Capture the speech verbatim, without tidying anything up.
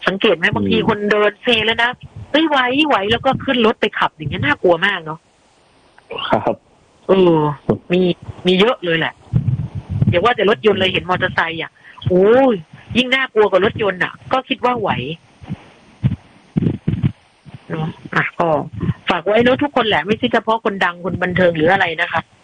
สังเกตไหมบางทีคนเดินเซแล้วนะเฮ้ยไหวไหวแล้วก็ขึ้นรถไปขับอย่างเงี้ยน่ากลัวมากเนาะครับเออมีมีเยอะเลยแหละอย่าว่าแต่รถยนต์เลยเห็นมอเตอร์ไซค์อ่ะโอ้ยยิ่งน่ากลัวกว่ารถยนต์อ่ะก็คิดว่าไหวเนาะอ่ะก็ฝากไว้เนอะทุกคนแหละไม่ใช่เฉพาะคนดังคนบันเทิงหรืออะไรนะคะ